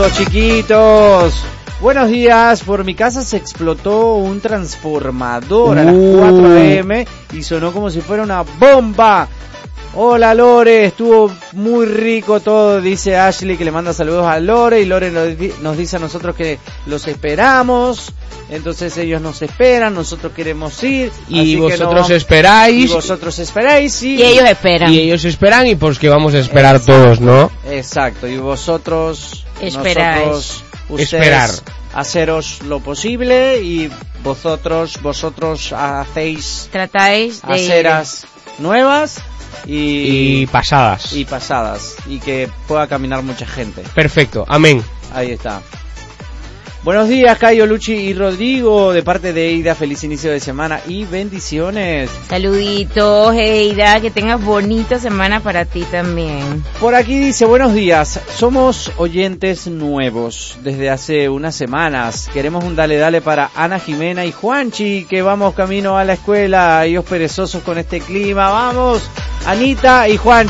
Chiquitos, buenos días. Por mi casa se explotó un transformador a las 4 a.m. y sonó como si fuera una bomba. Hola Lore, estuvo muy rico todo, dice Ashley, que le manda saludos a Lore, y Lore nos dice a nosotros que los esperamos. Entonces ellos nos esperan, nosotros queremos ir. Y vosotros esperáis. Y vosotros esperáis. Y ellos esperan. Y ellos esperan, y pues que vamos a esperar todos, ¿no? Exacto, y vosotros esperáis. Nosotros, ustedes, esperar. Haceros lo posible, y vosotros tratáis de aceras nuevas y pasadas. Y pasadas. Y que pueda caminar mucha gente. Perfecto, amén. Ahí está. Buenos días, Cayo, Luchi y Rodrigo, de parte de Eida. Feliz inicio de semana y bendiciones. Saluditos, Eida, que tengas bonita semana para ti también. Por aquí dice, buenos días, somos oyentes nuevos desde hace unas semanas. Queremos un dale para Ana Jimena y Juanchi, que vamos camino a la escuela. Ellos perezosos con este clima. Vamos, Anita y Juanchi.